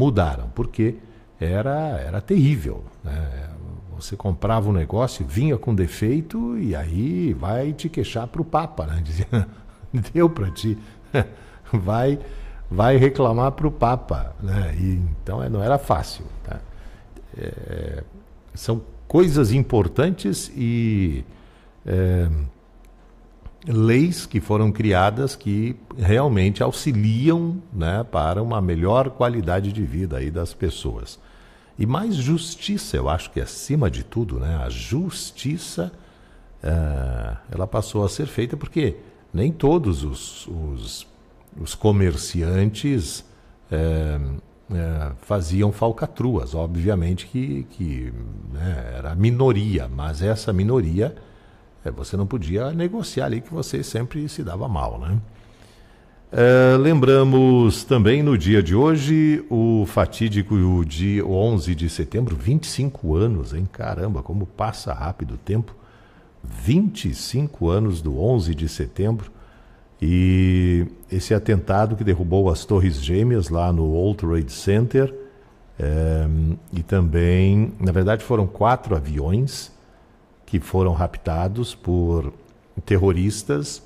mudaram, porque era terrível, né? Você comprava um negócio, vinha com defeito e aí vai te queixar para o Papa, né? Dizia, deu para ti, vai reclamar para o Papa, né? E, então não era fácil, tá? São coisas importantes e leis que foram criadas que realmente auxiliam, né, para uma melhor qualidade de vida aí das pessoas. E mais justiça, eu acho que acima de tudo, né, a justiça ela passou a ser feita porque nem todos os comerciantes faziam falcatruas. Obviamente que né, era a minoria, mas essa minoria você não podia negociar ali que você sempre se dava mal, né? Lembramos também no dia de hoje o fatídico dia 11 de setembro, 25 anos, hein? Caramba, como passa rápido o tempo. 25 anos do 11 de setembro. E esse atentado que derrubou as Torres Gêmeas lá no World Trade Center. E também, na verdade, foram 4 aviões que foram raptados por terroristas.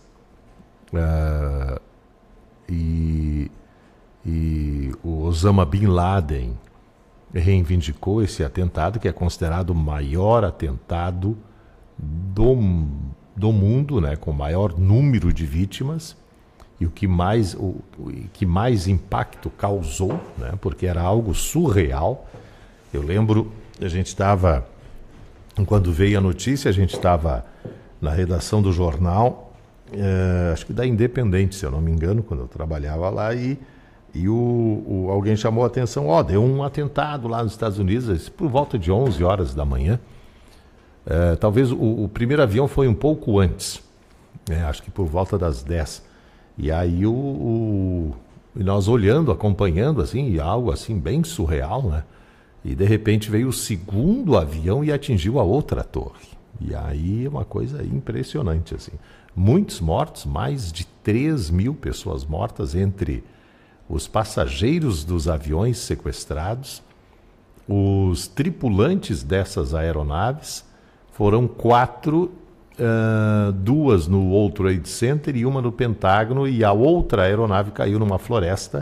E o Osama Bin Laden reivindicou esse atentado, que é considerado o maior atentado do mundo, né, com maior número de vítimas, e o que mais impacto causou, né, porque era algo surreal. Eu lembro, a gente estava, quando veio a notícia, a gente estava na redação do jornal, acho que da Independente, se eu não me engano, quando eu trabalhava lá, e alguém chamou a atenção, deu um atentado lá nos Estados Unidos, por volta de 11 horas da manhã. Talvez o primeiro avião foi um pouco antes, acho que por volta das 10. E aí nós olhando, acompanhando, assim, e algo assim bem surreal, né? E de repente veio o segundo avião e atingiu a outra torre. E aí uma coisa impressionante, assim. Muitos mortos, mais de 3.000 pessoas mortas entre os passageiros dos aviões sequestrados, os tripulantes dessas aeronaves. Foram 4, 2 no World Trade Center e uma no Pentágono, e a outra aeronave caiu numa floresta,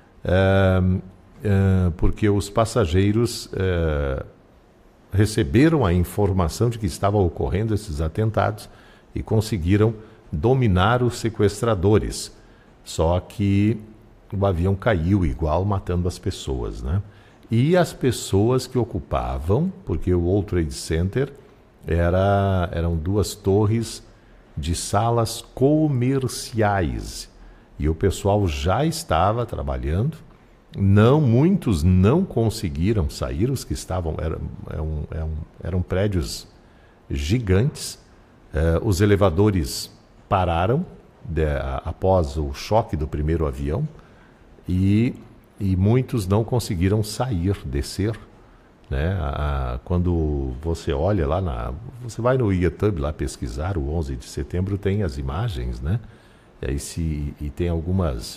porque os passageiros receberam a informação de que estavam ocorrendo esses atentados e conseguiram dominar os sequestradores. Só que o avião caiu igual, matando as pessoas, né? E as pessoas que ocupavam, porque o World Trade Center eram 2 torres de salas comerciais. E o pessoal já estava trabalhando. Muitos não conseguiram sair, os que estavam... Eram prédios gigantes. Os elevadores pararam após o choque do primeiro avião e muitos não conseguiram sair, descer, né? Quando você olha lá, você vai no YouTube lá pesquisar o 11 de setembro, tem as imagens, né? E aí tem algumas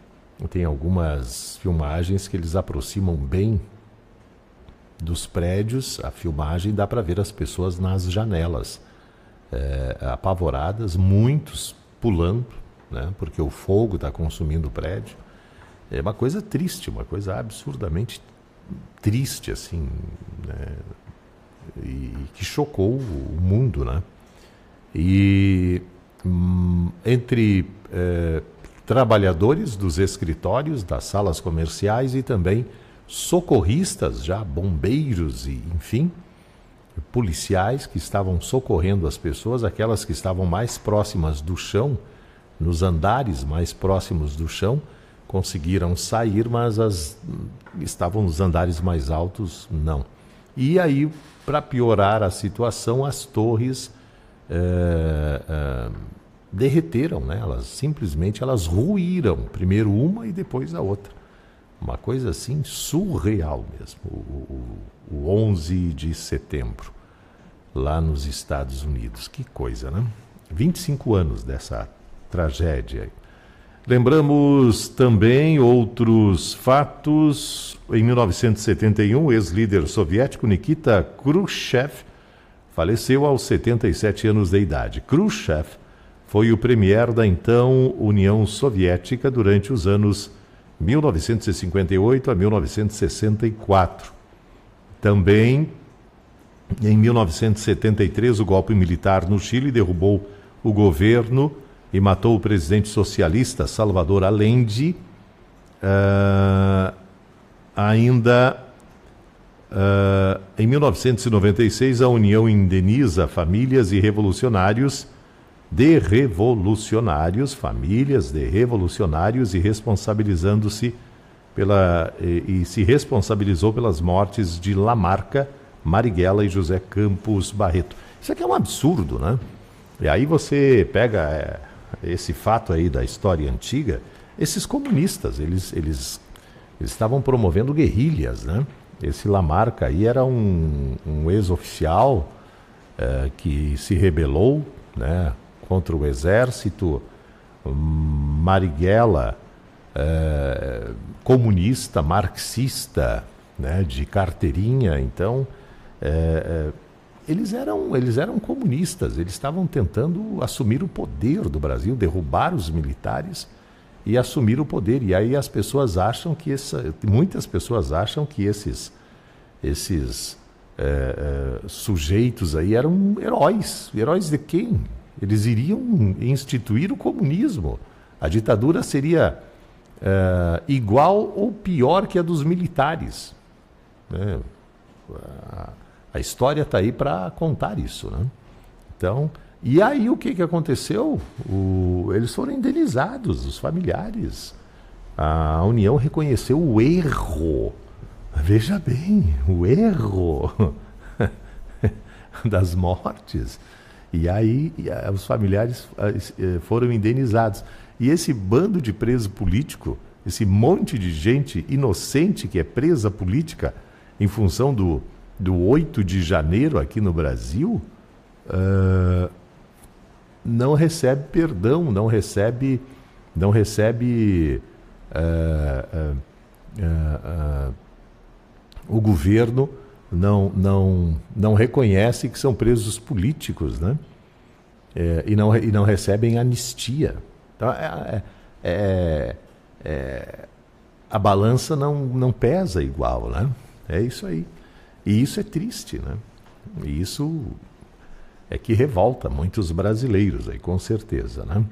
filmagens que eles aproximam bem dos prédios. A filmagem dá para ver as pessoas nas janelas, apavoradas, muitos pulando, né, porque o fogo está consumindo o prédio. É uma coisa triste, uma coisa absurdamente triste, assim, né, e que chocou o mundo, né? E entre trabalhadores dos escritórios, das salas comerciais e também socorristas, já bombeiros e, enfim, policiais que estavam socorrendo as pessoas, aquelas que estavam mais próximas do chão, nos andares mais próximos do chão, conseguiram sair, mas as estavam nos andares mais altos, não. E aí, para piorar a situação, as torres derreteram, né? Elas ruíram, primeiro uma e depois a outra. Uma coisa assim surreal mesmo, o 11 de setembro, lá nos Estados Unidos. Que coisa, né? 25 anos dessa tragédia. Lembramos também outros fatos. Em 1971, o ex-líder soviético Nikita Khrushchev faleceu aos 77 anos de idade. Khrushchev foi o premier da então União Soviética durante os anos 1958 a 1964. Também, em 1973, o golpe militar no Chile derrubou o governo e matou o presidente socialista Salvador Allende. Em 1996, a União indeniza famílias e famílias de revolucionários, e se responsabilizou pelas mortes de Lamarca, Marighella e José Campos Barreto. Isso aqui é um absurdo, né? E aí você pega esse fato aí da história antiga, esses comunistas, eles estavam promovendo guerrilhas, né? Esse Lamarca aí era um ex-oficial que se rebelou, né, contra o exército. Marighella, comunista, marxista, né, de carteirinha. Então, eles eram comunistas, eles estavam tentando assumir o poder do Brasil, derrubar os militares e assumir o poder. E aí as pessoas acham que muitas pessoas acham que esses sujeitos aí eram heróis. Heróis de quem? Eles iriam instituir o comunismo. A ditadura seria igual ou pior que a dos militares, né? A história está aí para contar isso, né? Então, e aí o que aconteceu? Eles foram indenizados, os familiares. A União reconheceu o erro. Veja bem, o erro das mortes. E aí os familiares foram indenizados. E esse bando de preso político, esse monte de gente inocente que é presa política em função do 8 de janeiro aqui no Brasil, não recebe perdão, não recebe o governo não reconhece que são presos políticos, né? E não recebem anistia. Então, a balança não pesa igual, né? É isso aí. E isso é triste, né? E isso é que revolta muitos brasileiros aí, com certeza, né?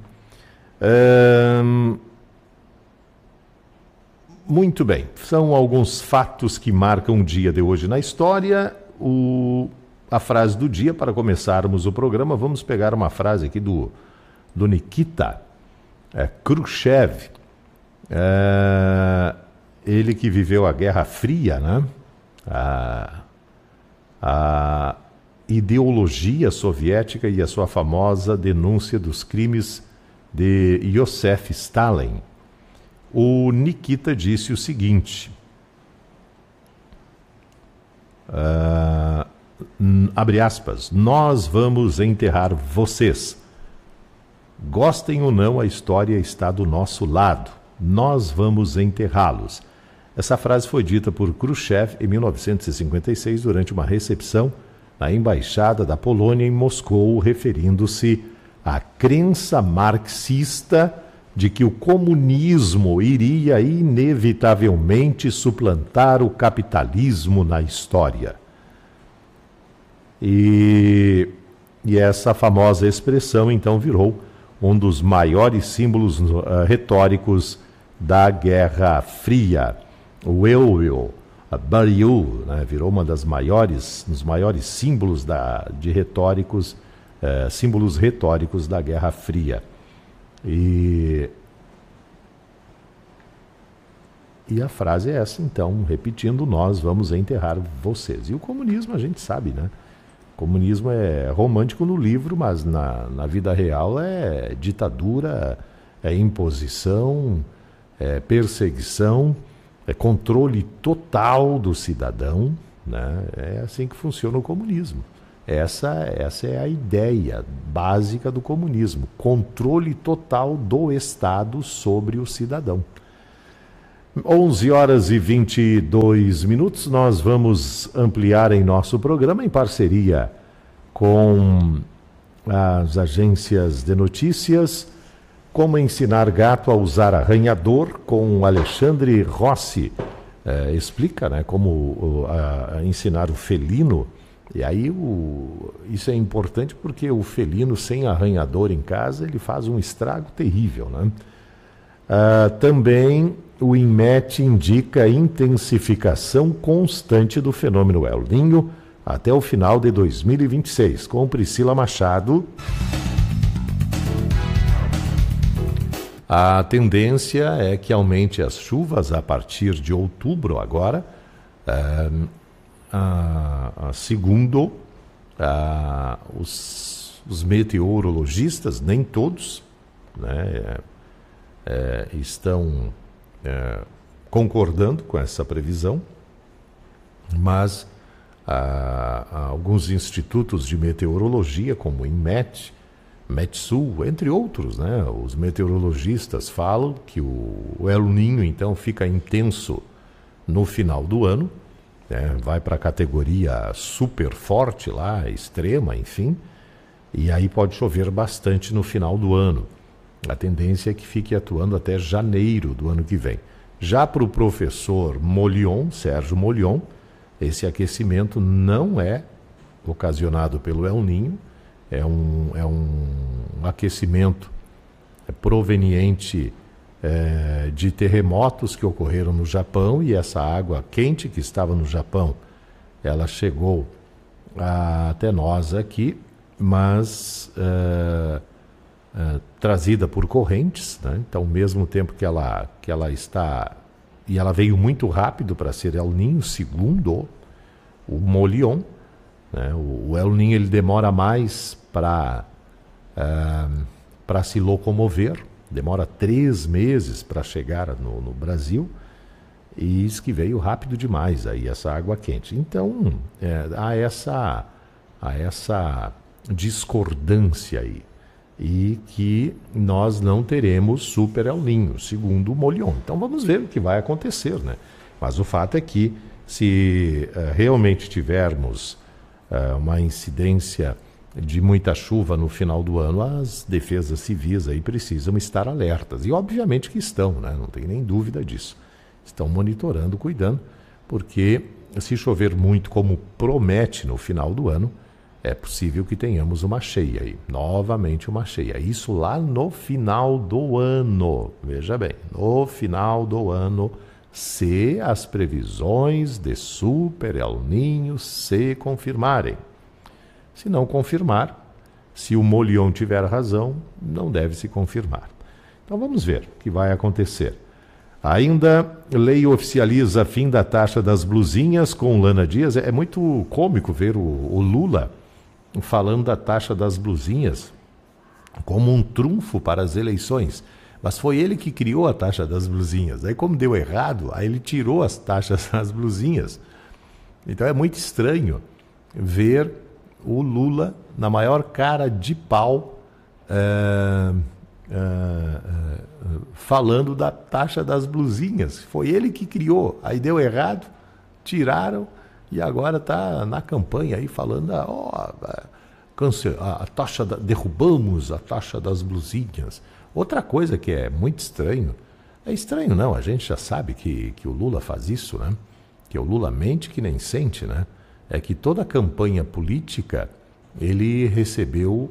Muito bem, são alguns fatos que marcam o dia de hoje na história. A frase do dia, para começarmos o programa, vamos pegar uma frase aqui do Nikita Khrushchev, ele que viveu a Guerra Fria, né? A ideologia soviética e a sua famosa denúncia dos crimes de Iosif Stalin. O Nikita disse o seguinte, abre aspas, nós vamos enterrar vocês. Gostem ou não, a história está do nosso lado. Nós vamos enterrá-los. Essa frase foi dita por Khrushchev em 1956 durante uma recepção na Embaixada da Polônia em Moscou, referindo-se à crença marxista de que o comunismo iria inevitavelmente suplantar o capitalismo na história. E essa famosa expressão, então, virou um dos maiores símbolos retóricos da Guerra Fria. O eu, a Bariu, né, virou uma dos maiores símbolos símbolos retóricos da Guerra Fria. E a frase é essa, então, repetindo, nós vamos enterrar vocês. E o comunismo, a gente sabe, né? O comunismo é romântico no livro, mas na vida real é ditadura, é imposição, é perseguição, é controle total do cidadão, né? É assim que funciona o comunismo. Essa é a ideia básica do comunismo, controle total do Estado sobre o cidadão. 11 horas e 22 minutos, nós vamos ampliar em nosso programa em parceria com as agências de notícias, como ensinar gato a usar arranhador, com Alexandre Rossi. Explica, né, como ensinar o felino. E aí isso é importante porque o felino sem arranhador em casa, ele faz um estrago terrível, né? Também o INMET indica intensificação constante do fenômeno El Niño até o final de 2026. Com Priscila Machado. A tendência é que aumente as chuvas a partir de outubro agora, segundo os meteorologistas, nem todos, né, estão concordando com essa previsão, mas alguns institutos de meteorologia, como o INMET, Metsul, entre outros, né, os meteorologistas falam que o El Niño, então, fica intenso no final do ano, né, vai para a categoria super forte lá, extrema, enfim, e aí pode chover bastante no final do ano. A tendência é que fique atuando até janeiro do ano que vem. Já para o professor Molion, Sérgio Molion, esse aquecimento não é ocasionado pelo El Niño, é um aquecimento proveniente de terremotos que ocorreram no Japão, e essa água quente que estava no Japão, ela chegou até nós aqui, mas trazida por correntes, né? Então, ao mesmo tempo que ela está... E ela veio muito rápido para ser El Niño, segundo o Molion, né? O El Niño, ele demora mais para se locomover, demora 3 meses para chegar no Brasil, e isso que veio rápido demais aí, essa água quente. Então, há essa discordância aí, e que nós não teremos super El Niño, segundo o Molion. Então vamos ver o que vai acontecer, né? Mas o fato é que, se realmente tivermos uma incidência de muita chuva no final do ano, as defesas civis aí precisam estar alertas. E obviamente que estão, né? Não tem nem dúvida disso. Estão monitorando, cuidando, porque se chover muito, como promete no final do ano, é possível que tenhamos uma cheia aí, novamente uma cheia. Isso lá no final do ano, veja bem, no final do ano, se as previsões de super El Niño se confirmarem. Se não confirmar, se o Molion tiver razão, não deve se confirmar. Então vamos ver o que vai acontecer. Ainda, lei oficializa fim da taxa das blusinhas com Lana Dias. É muito cômico ver o Lula falando da taxa das blusinhas como um trunfo para as eleições. Mas foi ele que criou a taxa das blusinhas. Aí, como deu errado, aí ele tirou as taxas das blusinhas. Então é muito estranho ver o Lula na maior cara de pau falando da taxa das blusinhas. Foi ele que criou. Aí deu errado, tiraram, e agora está na campanha aí falando a taxa derrubamos a taxa das blusinhas. Outra coisa que é muito estranho, é estranho não, a gente já sabe que o Lula faz isso, né? Que o Lula mente que nem sente, né? É que toda a campanha política ele recebeu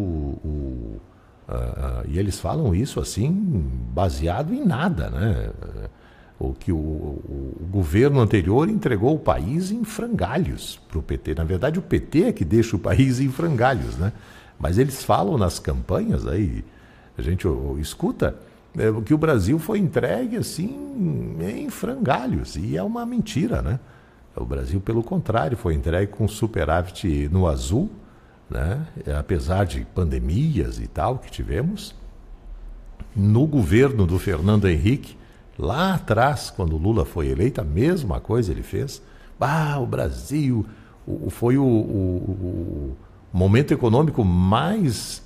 e eles falam isso assim, baseado em nada, né? O que o governo anterior entregou o país em frangalhos para o PT. Na verdade, o PT é que deixa o país em frangalhos, né? Mas eles falam nas campanhas, aí a gente escuta, que o Brasil foi entregue assim em frangalhos, e é uma mentira, né? O Brasil, pelo contrário, foi entregue com superávit no azul, né? Apesar de pandemias e tal que tivemos. No governo do Fernando Henrique, lá atrás, quando o Lula foi eleito, a mesma coisa ele fez. O Brasil, foi o momento econômico mais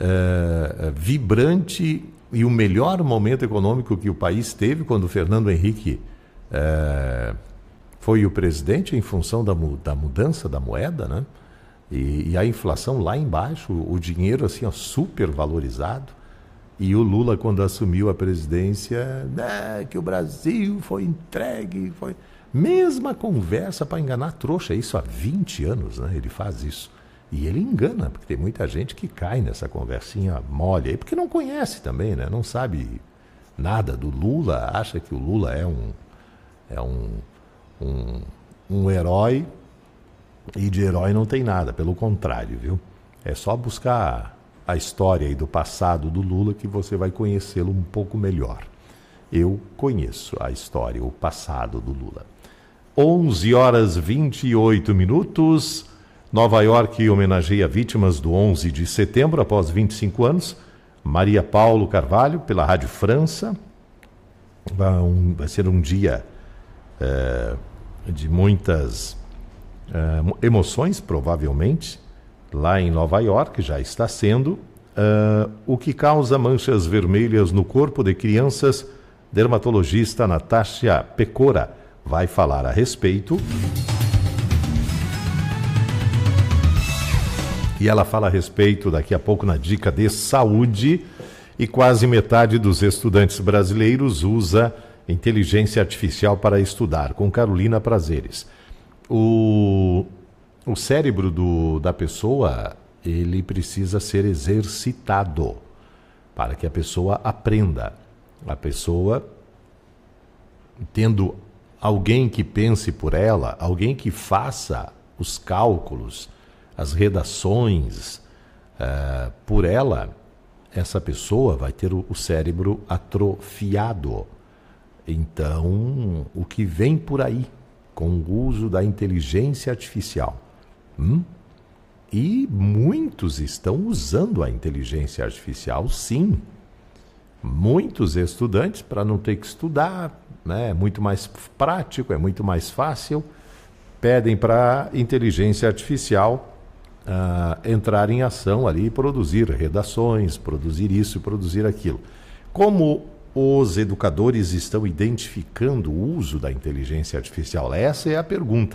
vibrante e o melhor momento econômico que o país teve quando o Fernando Henrique foi o presidente, em função da mudança da moeda, né? E a inflação lá embaixo, o dinheiro assim, ó, super valorizado. E o Lula, quando assumiu a presidência, que o Brasil foi entregue, foi... Mesma conversa para enganar trouxa, isso há 20 anos, né? Ele faz isso. E ele engana, porque tem muita gente que cai nessa conversinha mole aí, porque não conhece também, né? Não sabe nada do Lula, acha que o Lula é um herói, e de herói não tem nada, pelo contrário, viu? É só buscar a história aí do passado do Lula que você vai conhecê-lo um pouco melhor. Eu conheço a história, o passado do Lula. 11h28. Nova York homenageia vítimas do 11 de setembro após 25 anos. Maria Paulo Carvalho, pela Rádio França. Vai ser um dia de muitas emoções, provavelmente, lá em Nova York, já está sendo. O que causa manchas vermelhas no corpo de crianças, dermatologista Natasha Pecora vai falar a respeito. E ela fala a respeito daqui a pouco na dica de saúde, e quase metade dos estudantes brasileiros usa inteligência artificial para estudar, com Carolina Prazeres. O cérebro da pessoa, ele precisa ser exercitado para que a pessoa aprenda. A pessoa, tendo alguém que pense por ela, alguém que faça os cálculos, as redações por ela, essa pessoa vai ter o cérebro atrofiado. Então, o que vem por aí com o uso da inteligência artificial? E muitos estão usando a inteligência artificial, sim. Muitos estudantes, para não ter que estudar, né, é muito mais prático, é muito mais fácil, pedem para a inteligência artificial entrar em ação ali e produzir redações, produzir isso, produzir aquilo. Como os educadores estão identificando o uso da inteligência artificial? Essa é a pergunta.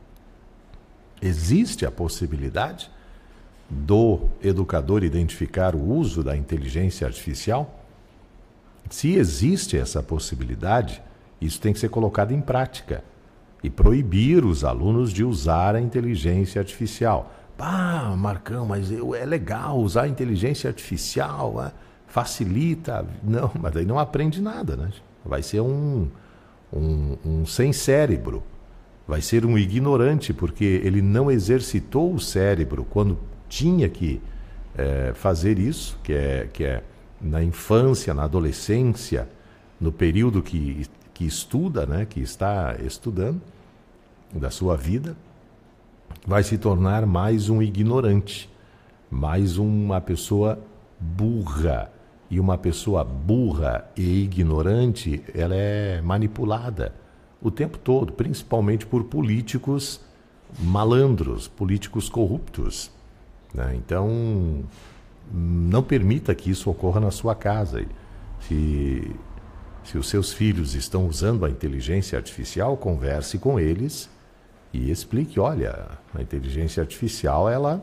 Existe a possibilidade do educador identificar o uso da inteligência artificial? Se existe essa possibilidade, isso tem que ser colocado em prática e proibir os alunos de usar a inteligência artificial. Marcão, mas é legal usar a inteligência artificial, facilita. Não, mas aí não aprende nada, né? Vai ser um sem cérebro. Vai ser um ignorante, porque ele não exercitou o cérebro quando tinha que fazer isso, que é na infância, na adolescência, no período que estuda, né, que está estudando da sua vida. Vai se tornar mais um ignorante, mais uma pessoa burra. E uma pessoa burra e ignorante, ela é manipulada o tempo todo, principalmente por políticos malandros, políticos corruptos, né? Então, não permita que isso ocorra na sua casa. Se os seus filhos estão usando a inteligência artificial, converse com eles e explique, olha, a inteligência artificial, ela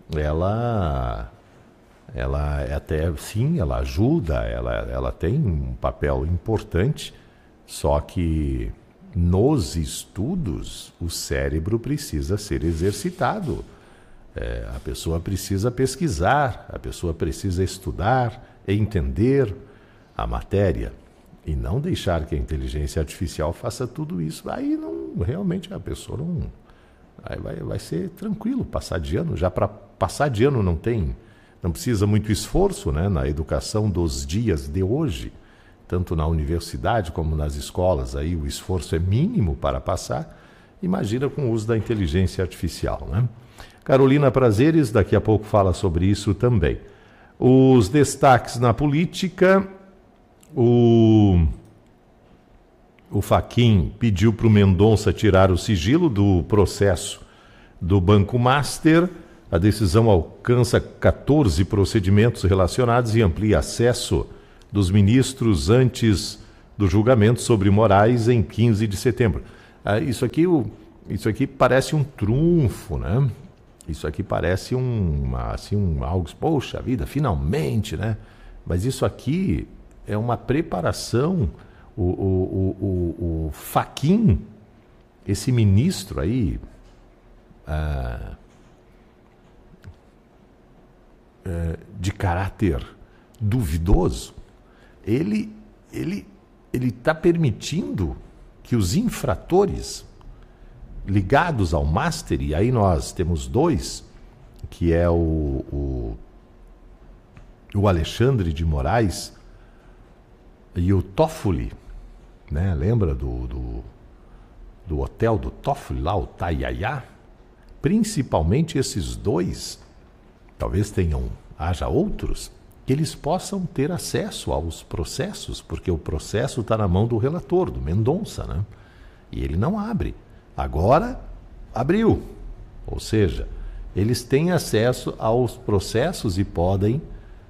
até, sim, ela ajuda, ela tem um papel importante, só que nos estudos o cérebro precisa ser exercitado. A pessoa precisa pesquisar, a pessoa precisa estudar, entender a matéria e não deixar que a inteligência artificial faça tudo isso. Aí não, realmente a pessoa não... Aí vai ser tranquilo passar de ano. Já para passar de ano não precisa muito esforço, né, na educação dos dias de hoje, tanto na universidade como nas escolas, aí o esforço é mínimo para passar. Imagina com o uso da inteligência artificial, né? Carolina Prazeres daqui a pouco fala sobre isso também. Os destaques na política: o Fachin pediu para o Mendonça tirar o sigilo do processo do Banco Master. A decisão alcança 14 procedimentos relacionados e amplia acesso dos ministros antes do julgamento sobre Moraes em 15 de setembro. Isso aqui parece um trunfo, né? Isso aqui parece algo, poxa vida, finalmente, né? Mas isso aqui é uma preparação. O Fachin, esse ministro aí, de caráter duvidoso, ele está permitindo que os infratores ligados ao Master, e aí nós temos dois, que é o Alexandre de Moraes e o Toffoli, né? Lembra do hotel do Toffoli lá, o Taiaiá? Principalmente esses dois, talvez haja outros, que eles possam ter acesso aos processos, porque o processo está na mão do relator, do Mendonça, né? E ele não abre. Agora, abriu. Ou seja, eles têm acesso aos processos e podem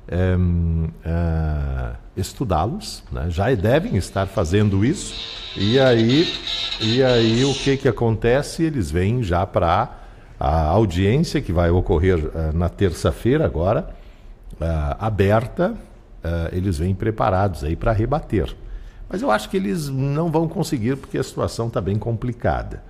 estudá-los, né? Já devem estar fazendo isso. E aí o que acontece? Eles vêm já para a audiência que vai ocorrer na terça-feira agora, aberta, eles vêm preparados aí para rebater. Mas eu acho que eles não vão conseguir porque a situação está bem complicada.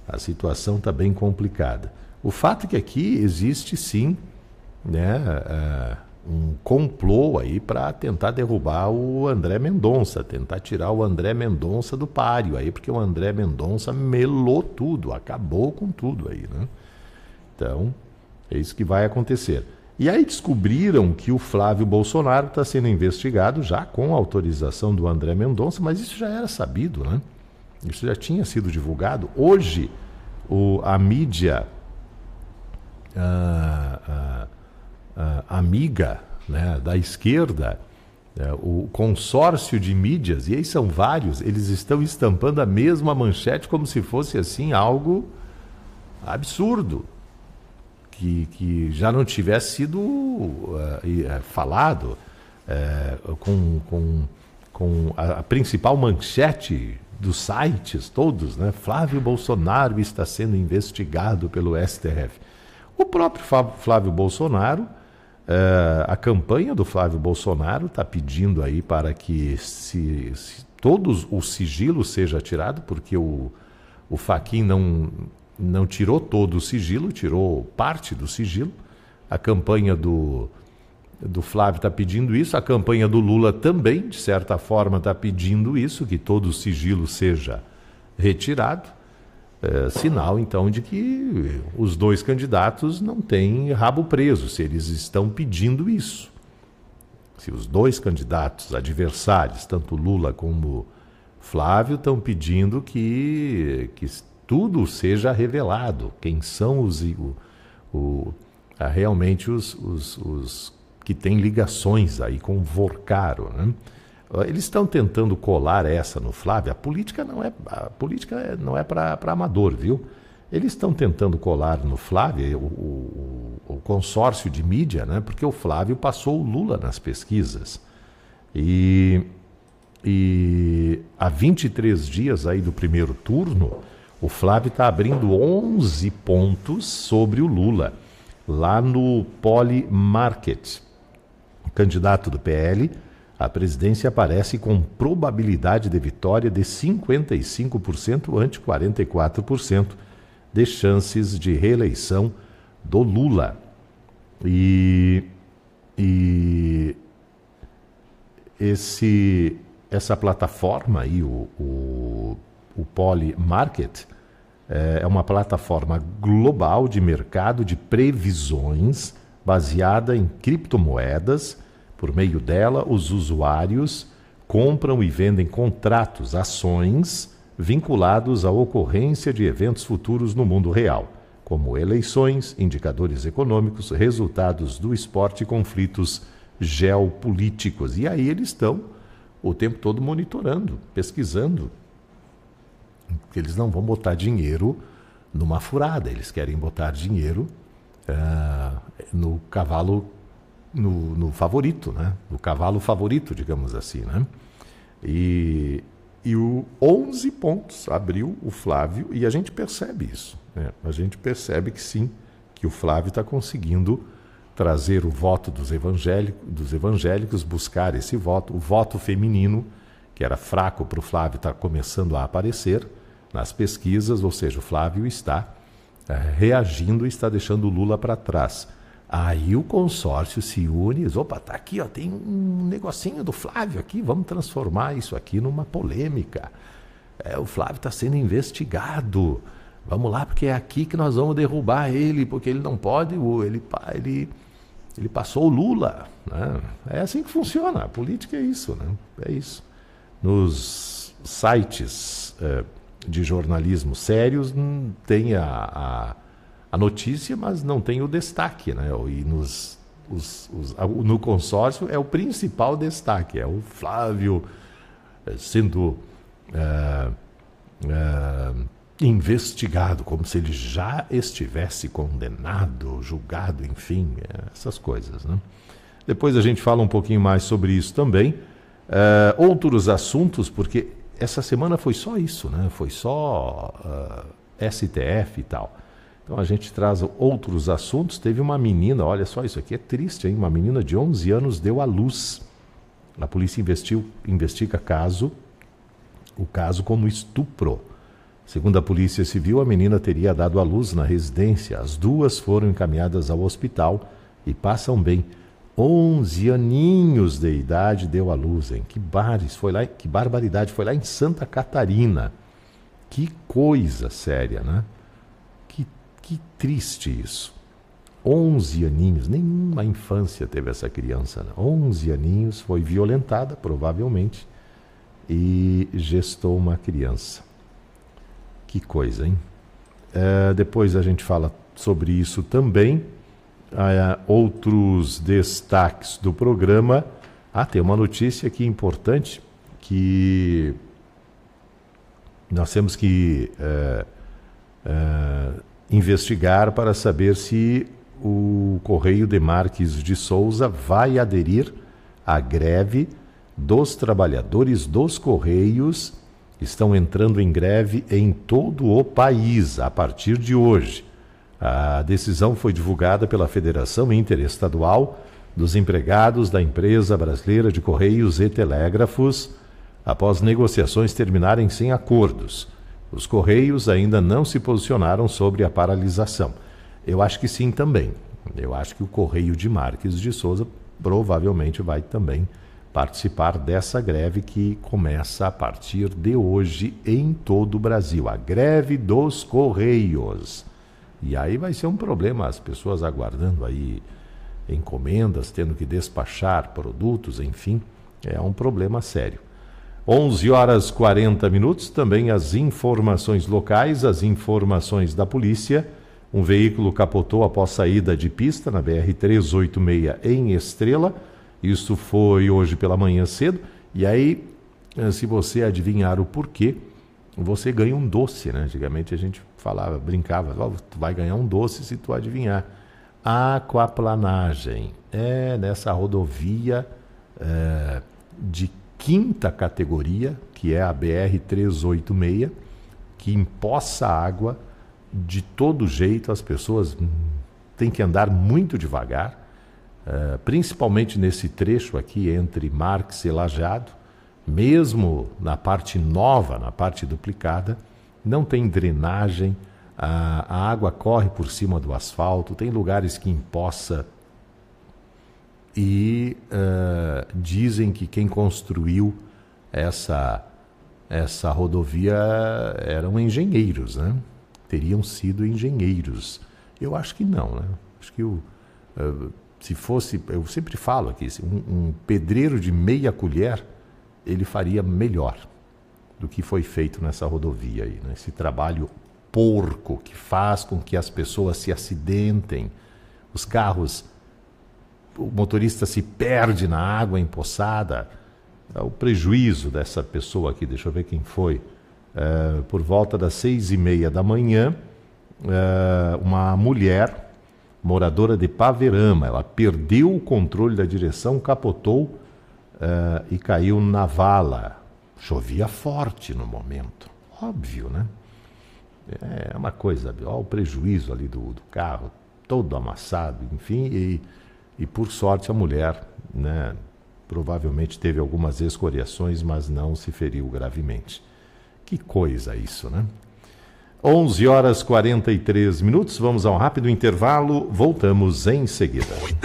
O fato é que aqui existe sim, né, um complô aí para tentar derrubar o André Mendonça, tentar tirar o André Mendonça do páreo aí, porque o André Mendonça melou tudo, acabou com tudo aí, né? Então, é isso que vai acontecer. E aí descobriram que o Flávio Bolsonaro está sendo investigado já com autorização do André Mendonça, mas isso já era sabido, né? Isso já tinha sido divulgado. Hoje, a mídia amiga, né, da esquerda, o consórcio de mídias, e aí são vários, eles estão estampando a mesma manchete como se fosse assim algo absurdo, que já não tivesse sido falado, com a principal manchete dos sites todos, né? Flávio Bolsonaro está sendo investigado pelo STF. O próprio Flávio Bolsonaro, a campanha do Flávio Bolsonaro está pedindo aí para que se todos o sigilo seja tirado, porque o Fachin não tirou todo o sigilo, tirou parte do sigilo. A campanha do Flávio está pedindo isso, a campanha do Lula também, de certa forma, está pedindo isso, que todo o sigilo seja retirado. Sinal, então, de que os dois candidatos não têm rabo preso, se eles estão pedindo isso. Se os dois candidatos adversários, tanto Lula como Flávio, estão pedindo que tudo seja revelado, quem são realmente os que têm ligações aí com o Vorcaro, né? Eles estão tentando colar essa no Flávio. A política não é para amador, viu? Eles estão tentando colar no Flávio o consórcio de mídia, né? Porque o Flávio passou o Lula nas pesquisas. E há 23 dias aí do primeiro turno, o Flávio está abrindo 11 pontos sobre o Lula, lá no Polymarket. O candidato do PL à presidência aparece com probabilidade de vitória de 55% ante 44% de chances de reeleição do Lula. E essa plataforma aí, o Polymarket, é uma plataforma global de mercado de previsões baseada em criptomoedas. Por meio dela, os usuários compram e vendem contratos, ações vinculados à ocorrência de eventos futuros no mundo real, como eleições, indicadores econômicos, resultados do esporte e conflitos geopolíticos. E aí eles estão o tempo todo monitorando, pesquisando. Eles não vão botar dinheiro numa furada. Eles querem botar dinheiro no cavalo, no favorito, né? No cavalo favorito, digamos assim, né? E o 11 pontos abriu o Flávio, e a gente percebe isso, né? A gente percebe que sim, que o Flávio está conseguindo trazer o voto dos evangélicos, buscar esse voto, o voto feminino, que era fraco para o Flávio, está começando a aparecer nas pesquisas, ou seja, o Flávio está reagindo e está deixando o Lula para trás. Aí o consórcio se une, opa, tá aqui, ó, tem um negocinho do Flávio aqui, vamos transformar isso aqui numa polêmica. O Flávio está sendo investigado, vamos lá, porque é aqui que nós vamos derrubar ele, porque ele não pode, ele passou o Lula, né? É assim que funciona, a política é isso, né? É isso. Nos sites de jornalismo sérios tem a notícia, mas não tem o destaque, né? E no consórcio é o principal destaque, é o Flávio sendo investigado, como se ele já estivesse condenado, julgado, enfim, essas coisas, né? Depois a gente fala um pouquinho mais sobre isso também. Outros assuntos, porque essa semana foi só isso, né? Foi só STF e tal. Então a gente traz outros assuntos. Teve uma menina, olha só, isso aqui é triste, hein? Uma menina de 11 anos deu à luz. A polícia investiga o caso como estupro. Segundo a Polícia Civil, a menina teria dado à luz na residência. As duas foram encaminhadas ao hospital e passam bem. 11 aninhos de idade deu à luz, hein? Que barbaridade, foi lá em Santa Catarina. Que coisa séria, né? Que triste isso. 11 aninhos, nenhuma infância teve essa criança, né? 11 aninhos, foi violentada, provavelmente, e gestou uma criança. Que coisa, hein? Depois a gente fala sobre isso também. Outros destaques do programa. Tem uma notícia aqui importante, que nós temos que investigar para saber se o Correio de Marques de Souza vai aderir à greve dos trabalhadores dos Correios. Estão entrando em greve em todo o país a partir de hoje. A decisão foi divulgada pela Federação Interestadual dos Empregados da Empresa Brasileira de Correios e Telégrafos, após negociações terminarem sem acordos. Os Correios ainda não se posicionaram sobre a paralisação. Eu acho que sim também. Eu acho que o Correio de Marques de Souza provavelmente vai também participar dessa greve que começa a partir de hoje em todo o Brasil. A greve dos Correios. E aí vai ser um problema, as pessoas aguardando aí encomendas, tendo que despachar produtos, enfim, é um problema sério. 11h40, também as informações locais, as informações da polícia. Um veículo capotou após saída de pista na BR-386 em Estrela. Isso foi hoje pela manhã cedo. E aí, se você adivinhar o porquê, você ganha um doce, né? Antigamente a gente brincava, tu vai ganhar um doce se tu adivinhar. Aquaplanagem. Nessa rodovia de quinta categoria, que é a BR-386, que empoça água de todo jeito. As pessoas têm que andar muito devagar, principalmente nesse trecho aqui entre Marques e Lajeado. Mesmo na parte nova, na parte duplicada, não tem drenagem, a água corre por cima do asfalto, tem lugares que empoça. E dizem que quem construiu essa rodovia eram engenheiros, né? Teriam sido engenheiros. Eu acho que não, né? Acho que se fosse, eu sempre falo aqui, um pedreiro de meia colher, ele faria melhor do que foi feito nessa rodovia aí, né? Esse trabalho porco que faz com que as pessoas se acidentem, os carros, o motorista se perde na água empoçada. O prejuízo dessa pessoa aqui, deixa eu ver quem foi, por volta das 6h30 da manhã, uma mulher moradora de Paverama. Ela perdeu o controle da direção, capotou e caiu na vala. Chovia forte no momento, óbvio, né? É uma coisa, olha o prejuízo ali do carro, todo amassado, enfim, e por sorte a mulher, né, provavelmente teve algumas escoriações, mas não se feriu gravemente. Que coisa isso, né? 11h43, vamos a um rápido intervalo, voltamos em seguida.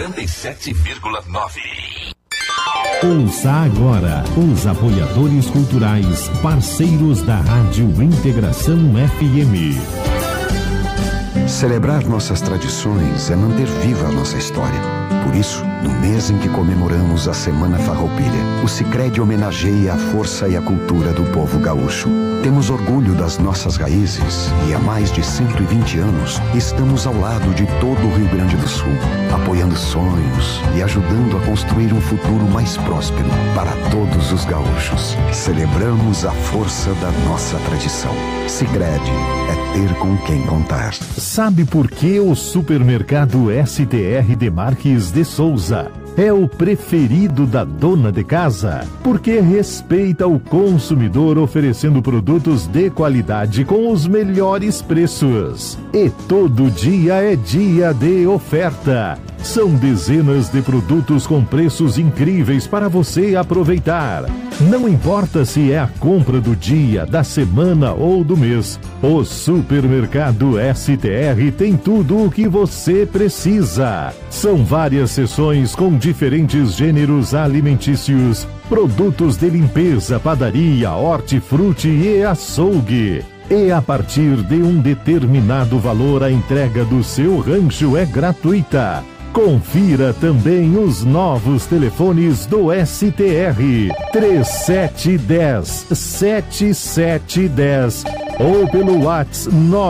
87,9. Ouça agora os apoiadores culturais, parceiros da Rádio Integração FM. Celebrar nossas tradições é manter viva a nossa história. Por isso, no mês em que comemoramos a Semana Farroupilha, o Sicredi homenageia a força e a cultura do povo gaúcho. Temos orgulho das nossas raízes e há mais de 120 anos estamos ao lado de todo o Rio Grande do Sul, apoiando sonhos e ajudando a construir um futuro mais próspero para todos os gaúchos. Celebramos a força da nossa tradição. Sicredi é ter com quem contar. Sabe por que o supermercado STR Demarques de Souza é o preferido da dona de casa? Porque respeita o consumidor, oferecendo produtos de qualidade com os melhores preços. E todo dia é dia de oferta. São dezenas de produtos com preços incríveis para você aproveitar. Não importa se é a compra do dia, da semana ou do mês, o supermercado STR tem tudo o que você precisa. São várias seções com diferentes gêneros alimentícios, produtos de limpeza, padaria, hortifruti e açougue. E a partir de um determinado valor, a entrega do seu rancho é gratuita. Confira também os novos telefones do STR, 3710-7710 ou pelo WhatsApp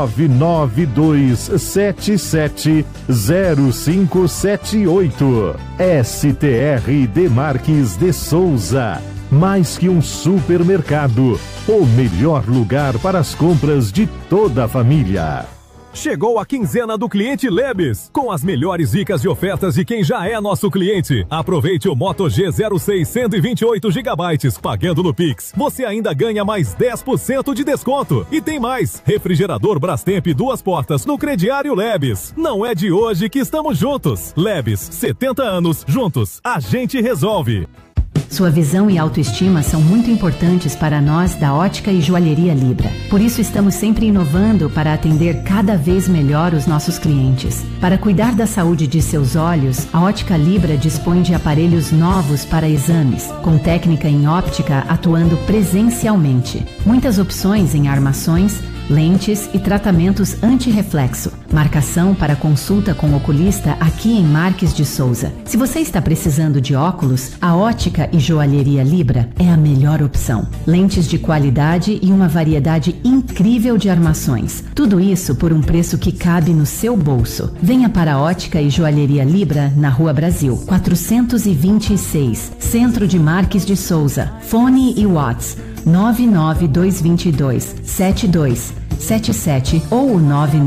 992770578. STR Demarques de Souza, mais que um supermercado, o melhor lugar para as compras de toda a família. Chegou a quinzena do cliente Lebes, com as melhores dicas e ofertas de quem já é nosso cliente. Aproveite o Moto G06 128 GB, pagando no Pix. Você ainda ganha mais 10% de desconto. E tem mais, refrigerador Brastemp 2 portas no crediário Lebes. Não é de hoje que estamos juntos. Lebes, 70 anos, juntos, a gente resolve. Sua visão e autoestima são muito importantes para nós da Ótica e Joalheria Libra. Por isso estamos sempre inovando para atender cada vez melhor os nossos clientes. Para cuidar da saúde de seus olhos, a Ótica Libra dispõe de aparelhos novos para exames, com técnica em óptica atuando presencialmente. Muitas opções em armações, lentes e tratamentos anti-reflexo. Marcação para consulta com o oculista aqui em Marques de Souza. Se você está precisando de óculos, a Ótica e Joalheria Libra é a melhor opção. Lentes de qualidade e uma variedade incrível de armações. Tudo isso por um preço que cabe no seu bolso. Venha para a Ótica e Joalheria Libra, na Rua Brasil, 426, Centro de Marques de Souza. Fone e WhatsApp 99222-7277 ou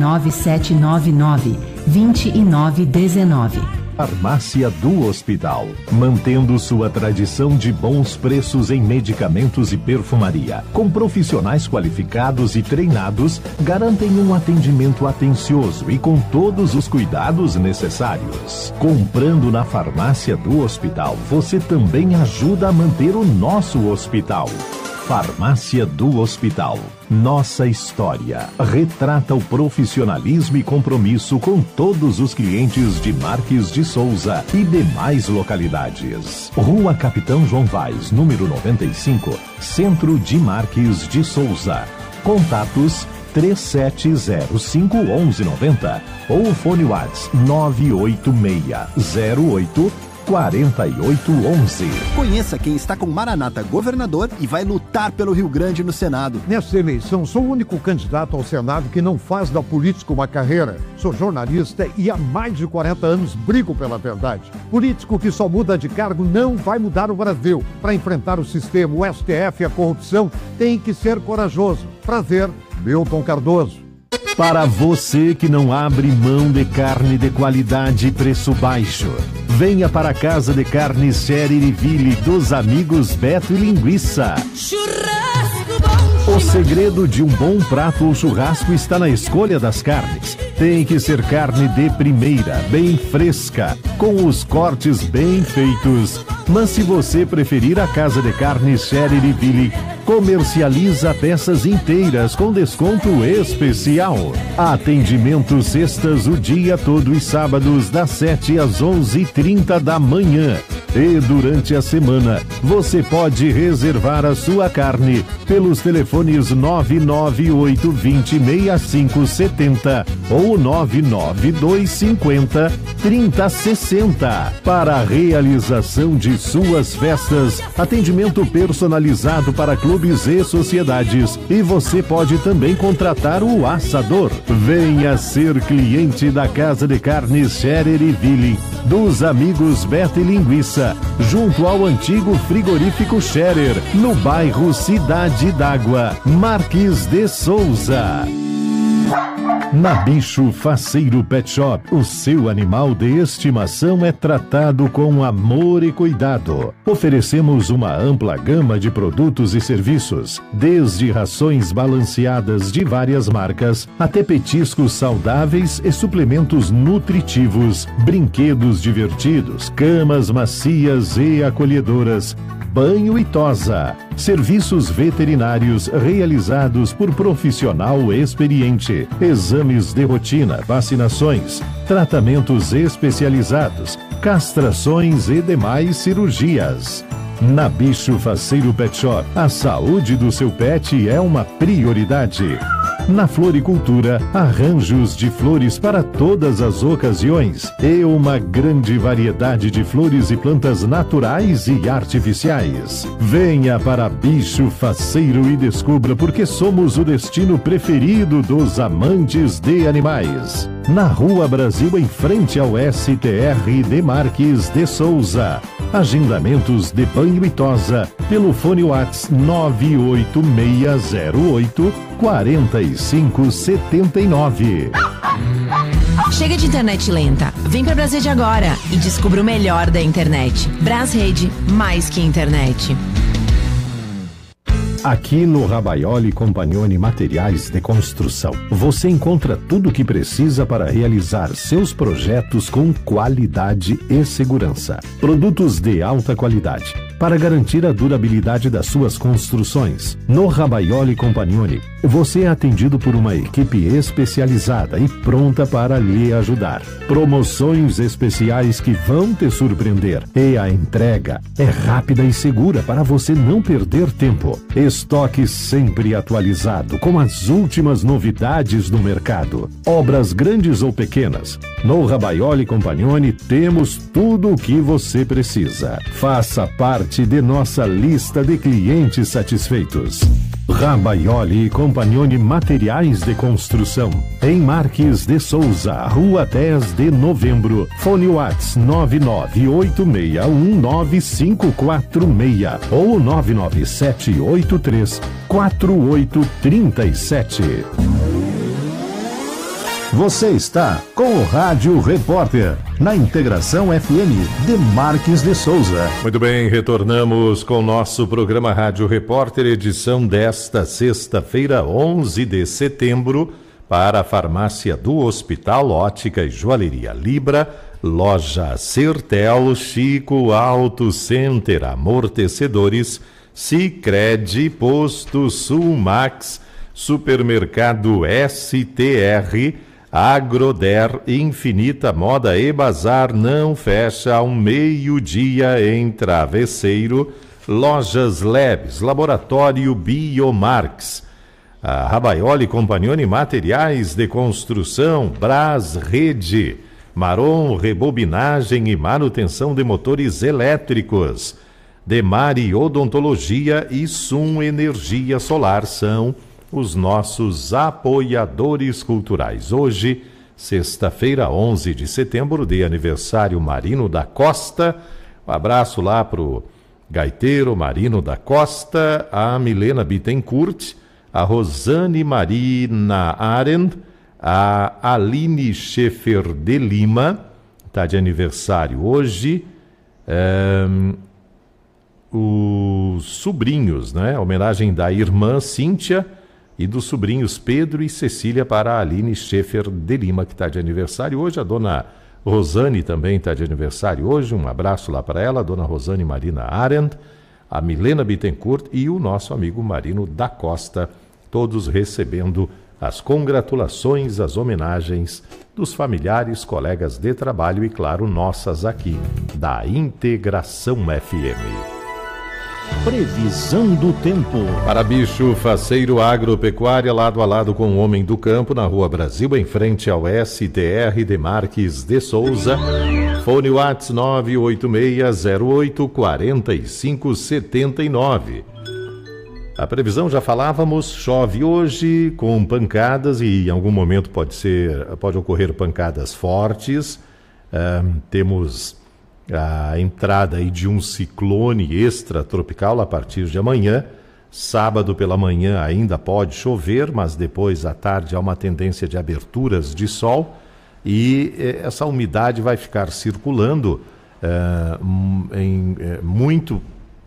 99799-2919. Farmácia do Hospital, mantendo sua tradição de bons preços em medicamentos e perfumaria, com profissionais qualificados e treinados, garantem um atendimento atencioso e com todos os cuidados necessários. Comprando na Farmácia do Hospital, você também ajuda a manter o nosso hospital. Farmácia do Hospital. Nossa história retrata o profissionalismo e compromisso com todos os clientes de Marques de Souza e demais localidades. Rua Capitão João Vaz, número 95, Centro de Marques de Souza. Contatos 3705-1190 ou fone WhatsApp 98608 4811. Conheça quem está com Maranata governador e vai lutar pelo Rio Grande no Senado. Nesta eleição, sou o único candidato ao Senado que não faz da política uma carreira. Sou jornalista e há mais de 40 anos brigo pela verdade. Político que só muda de cargo não vai mudar o Brasil. Para enfrentar o sistema, o STF e a corrupção, tem que ser corajoso. Prazer, Milton Cardoso. Para você que não abre mão de carne de qualidade e preço baixo, venha para a Casa de Carnes Xeririville dos amigos Beto e Linguiça. O segredo de um bom prato ou churrasco está na escolha das carnes. Tem que ser carne de primeira, bem fresca, com os cortes bem feitos. Mas se você preferir, a Casa de Carnes Xeririville comercializa peças inteiras com desconto especial. Atendimento sextas o dia todo e sábados das 7 às 11h30 da manhã. E durante a semana, você pode reservar a sua carne pelos telefones 998206570 ou 992503060. Para a realização de suas festas, atendimento personalizado para clubes e sociedades. E você pode também contratar o assador. Venha ser cliente da Casa de Carnes Xeririville, dos amigos Beto e Linguiça, junto ao antigo frigorífico Scherer, no bairro Cidade d'Água, Marques de Souza. Na Bicho Faceiro Pet Shop, o seu animal de estimação é tratado com amor e cuidado. Oferecemos uma ampla gama de produtos e serviços, desde rações balanceadas de várias marcas, até petiscos saudáveis e suplementos nutritivos, brinquedos divertidos, camas macias e acolhedoras, banho e tosa, serviços veterinários realizados por profissional experiente, exames de rotina, vacinações, tratamentos especializados, castrações e demais cirurgias. Na Bicho Faceiro Pet Shop, a saúde do seu pet é uma prioridade. Na floricultura, arranjos de flores para todas as ocasiões e uma grande variedade de flores e plantas naturais e artificiais. Venha para Bicho Faceiro e descubra porque somos o destino preferido dos amantes de animais. Na Rua Brasil, em frente ao STR de Marques de Souza. Agendamentos de banho e tosa pelo fone WhatsApp 98608-4579. Chega de internet lenta. Vem pra Brasrede agora e descubra o melhor da internet. Brasrede, mais que internet. Aqui no Rabaioli Compagnoni Materiais de Construção, você encontra tudo o que precisa para realizar seus projetos com qualidade e segurança. Produtos de alta qualidade para garantir a durabilidade das suas construções. No Rabaioli Compagnoni, você é atendido por uma equipe especializada e pronta para lhe ajudar. Promoções especiais que vão te surpreender. E a entrega é rápida e segura para você não perder tempo. Estoque sempre atualizado com as últimas novidades no mercado. Obras grandes ou pequenas. No Rabaioli Compagnoni temos tudo o que você precisa. Faça parte de nossa lista de clientes satisfeitos. Rabaioli Compagnoni Materiais de Construção, em Marques de Souza, Rua 10 de Novembro. Fone WhatsApp 998619546 ou 997834837. Você está com o Rádio Repórter, na Integração FM de Marques de Souza. Muito bem, retornamos com o nosso programa Rádio Repórter, edição desta sexta-feira, 11 de setembro, para a farmácia do Hospital, Ótica e Joalheria Libra, Loja Sertel, Chico Auto Center, Amortecedores, Sicredi, Posto Sulmax, Supermercado STR, Agroder, Infinita Moda e Bazar não fecha ao meio-dia em Travesseiro. Lojas Lebes, Laboratório Biomarx, a Rabaioli Compagnoni Materiais de Construção, Brasrede, Maron Rebobinagem e Manutenção de Motores Elétricos, Demari Odontologia e Sum Energia Solar são os nossos apoiadores culturais. Hoje, sexta-feira, 11 de setembro, de aniversário Marino da Costa. Um abraço lá pro gaiteiro Marino da Costa, a Milena Bittencourt, a Rosane Marina Arend, A Aline Schaefer de Lima está de aniversário hoje. Os sobrinhos, né? A homenagem da irmã Cíntia e dos sobrinhos Pedro e Cecília para a Aline Schaefer de Lima, que está de aniversário hoje. A dona Rosane também está de aniversário hoje. Um abraço lá para ela, a dona Rosane Marina Arendt, a Milena Bittencourt e o nosso amigo Marino da Costa, todos recebendo as congratulações, as homenagens dos familiares, colegas de trabalho e, claro, nossas aqui, da Integração FM. Previsão do tempo. Para Bicho Faceiro Agropecuária, lado a lado com o Homem do Campo, na Rua Brasil, em frente ao STR de Marques de Souza. Fone Whats 986084579. A previsão, já falávamos, chove hoje com pancadas e em algum momento pode ocorrer pancadas fortes. Temos a entrada aí de um ciclone extratropical a partir de amanhã. Sábado pela manhã ainda pode chover, mas depois à tarde há uma tendência de aberturas de sol e essa umidade vai ficar circulando muito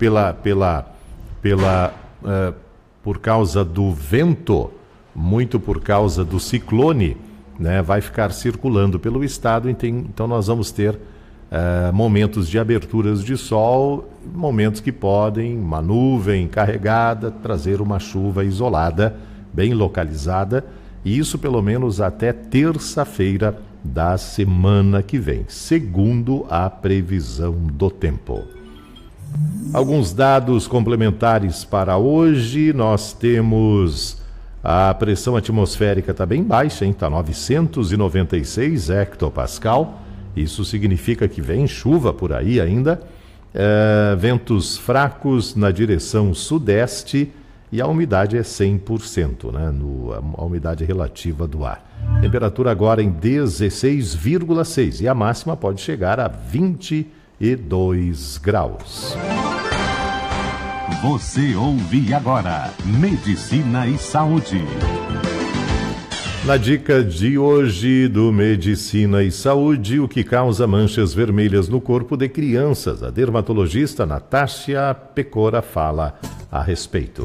por causa do vento, muito por causa do ciclone, né? Vai ficar circulando pelo estado, então nós vamos ter momentos de aberturas de sol, momentos que podem, uma nuvem carregada, trazer uma chuva isolada, bem localizada, e isso pelo menos até terça-feira da semana que vem, segundo a previsão do tempo. Alguns dados complementares para hoje. Nós temos a pressão atmosférica está bem baixa, está 996 hectopascal. Isso significa que vem chuva por aí ainda. Ventos fracos na direção sudeste e a umidade é 100%, né? A umidade relativa do ar. Temperatura agora em 16,6 e a máxima pode chegar a 22 graus. Você ouve agora Medicina e Saúde. Na dica de hoje do Medicina e Saúde, o que causa manchas vermelhas no corpo de crianças? A dermatologista Natasha Pecora fala a respeito.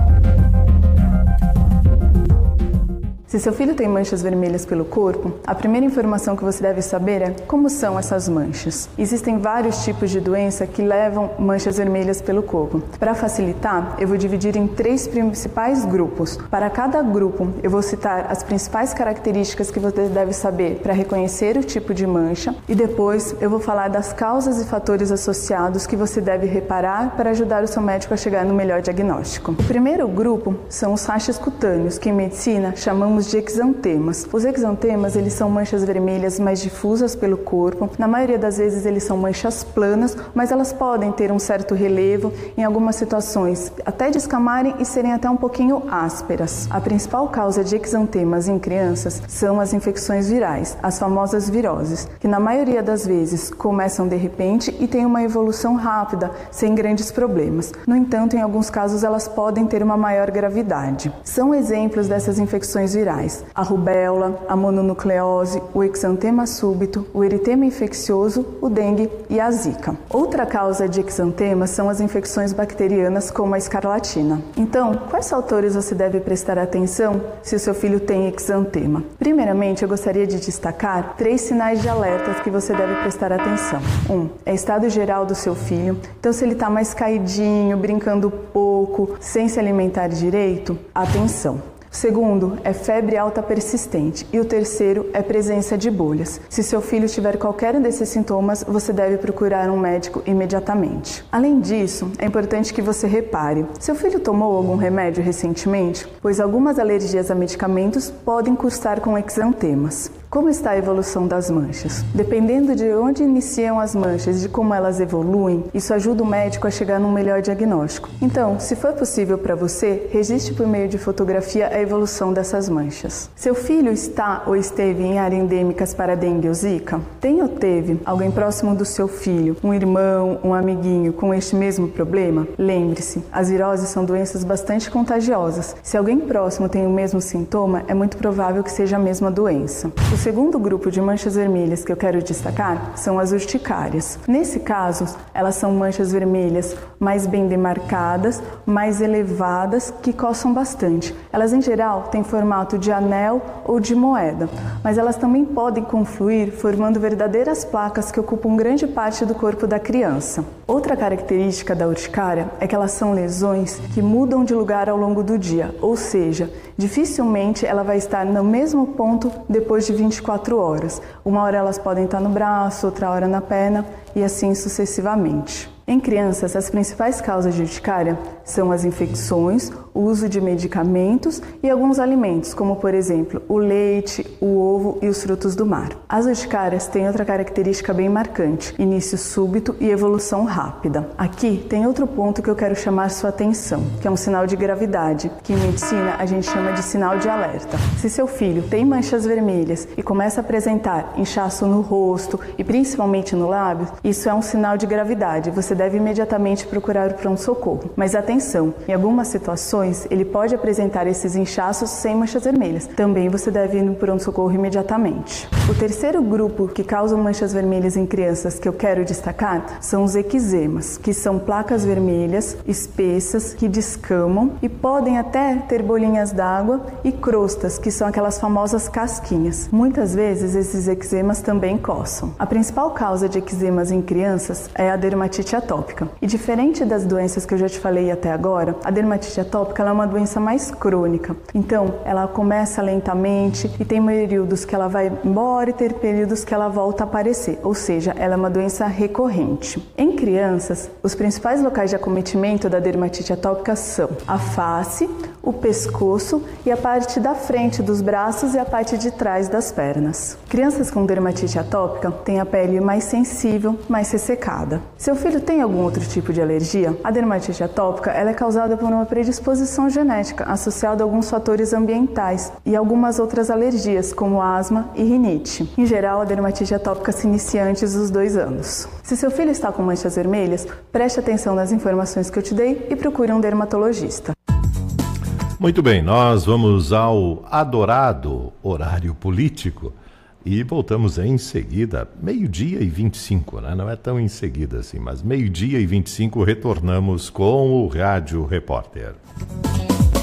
Se seu filho tem manchas vermelhas pelo corpo, a primeira informação que você deve saber é como são essas manchas. Existem vários tipos de doença que levam manchas vermelhas pelo corpo. Para facilitar, eu vou dividir em 3 principais grupos. Para cada grupo, eu vou citar as principais características que você deve saber para reconhecer o tipo de mancha e depois eu vou falar das causas e fatores associados que você deve reparar para ajudar o seu médico a chegar no melhor diagnóstico. O primeiro grupo são os rachas cutâneos, que em medicina chamamos de exantemas. Os exantemas, eles são manchas vermelhas mais difusas pelo corpo. Na maioria das vezes eles são manchas planas, mas elas podem ter um certo relevo, em algumas situações até descamarem e serem até um pouquinho ásperas. A principal causa de exantemas em crianças são as infecções virais, as famosas viroses, que na maioria das vezes começam de repente e têm uma evolução rápida, sem grandes problemas. No entanto, em alguns casos elas podem ter uma maior gravidade. São exemplos dessas infecções virais a rubéola, a mononucleose, o exantema súbito, o eritema infeccioso, o dengue e a zika. Outra causa de exantema são as infecções bacterianas como a escarlatina. Então, quais fatores você deve prestar atenção se o seu filho tem exantema? Primeiramente, eu gostaria de destacar 3 sinais de alerta que você deve prestar atenção. 1. É estado geral do seu filho. Então, se ele está mais caidinho, brincando pouco, sem se alimentar direito, atenção. O segundo é febre alta persistente e o terceiro é presença de bolhas. Se seu filho tiver qualquer desses sintomas, você deve procurar um médico imediatamente. Além disso, é importante que você repare: seu filho tomou algum remédio recentemente? Pois algumas alergias a medicamentos podem cursar com exantemas. Como está a evolução das manchas? Dependendo de onde iniciam as manchas e de como elas evoluem, isso ajuda o médico a chegar num melhor diagnóstico. Então, se for possível para você, registre por meio de fotografia a evolução dessas manchas. Seu filho está ou esteve em áreas endêmicas para dengue ou zika? Tem ou teve alguém próximo do seu filho, um irmão, um amiguinho com este mesmo problema? Lembre-se, as viroses são doenças bastante contagiosas. Se alguém próximo tem o mesmo sintoma, é muito provável que seja a mesma doença. O segundo grupo de manchas vermelhas que eu quero destacar são as urticárias. Nesse caso, elas são manchas vermelhas mais bem demarcadas, mais elevadas, que coçam bastante. Elas, em geral, têm formato de anel ou de moeda, mas elas também podem confluir, formando verdadeiras placas que ocupam grande parte do corpo da criança. Outra característica da urticária é que elas são lesões que mudam de lugar ao longo do dia, ou seja, dificilmente ela vai estar no mesmo ponto depois de 24 horas. Uma hora elas podem estar no braço, outra hora na perna e assim sucessivamente. Em crianças, as principais causas de urticária são as infecções, o uso de medicamentos e alguns alimentos, como por exemplo o leite, o ovo e os frutos do mar. As urticárias têm outra característica bem marcante: início súbito e evolução rápida. Aqui tem outro ponto que eu quero chamar sua atenção, que é um sinal de gravidade, que em medicina a gente chama de sinal de alerta. Se seu filho tem manchas vermelhas e começa a apresentar inchaço no rosto e principalmente no lábio, isso é um sinal de gravidade. Você deve imediatamente procurar o pronto-socorro. Mas atenção, em algumas situações ele pode apresentar esses inchaços sem manchas vermelhas. Também você deve ir no pronto-socorro imediatamente. O terceiro grupo que causa manchas vermelhas em crianças que eu quero destacar são os eczemas, que são placas vermelhas, espessas, que descamam e podem até ter bolinhas d'água, e crostas, que são aquelas famosas casquinhas. Muitas vezes esses eczemas também coçam. A principal causa de eczemas em crianças é a dermatite atópica. E diferente das doenças que eu já te falei até agora, a dermatite atópica ela é uma doença mais crônica. Então, ela começa lentamente e tem períodos que ela vai embora e tem períodos que ela volta a aparecer. Ou seja, ela é uma doença recorrente. Em crianças, os principais locais de acometimento da dermatite atópica são a face, o pescoço e a parte da frente dos braços e a parte de trás das pernas. Crianças com dermatite atópica têm a pele mais sensível, mais ressecada. Seu filho tem algum outro tipo de alergia? A dermatite atópica ela é causada por uma predisposição genética associada a alguns fatores ambientais e algumas outras alergias, como asma e rinite. Em geral, a dermatite atópica se inicia antes dos 2 anos. Se seu filho está com manchas vermelhas, preste atenção nas informações que eu te dei e procure um dermatologista. Muito bem, nós vamos ao adorado horário político e voltamos em seguida, 12h25, né? Não é tão em seguida assim, mas 12h25 retornamos com o Rádio Repórter.